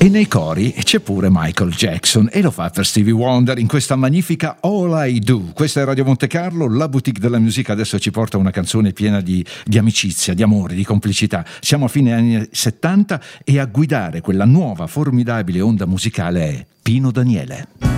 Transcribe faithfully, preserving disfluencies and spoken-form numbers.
E nei cori c'è pure Michael Jackson e lo fa per Stevie Wonder in questa magnifica All I Do. Questa è Radio Monte Carlo, la boutique della musica adesso ci porta una canzone piena di, di amicizia, di amore, di complicità. Siamo a fine anni settanta e a guidare quella nuova formidabile onda musicale è Pino Daniele.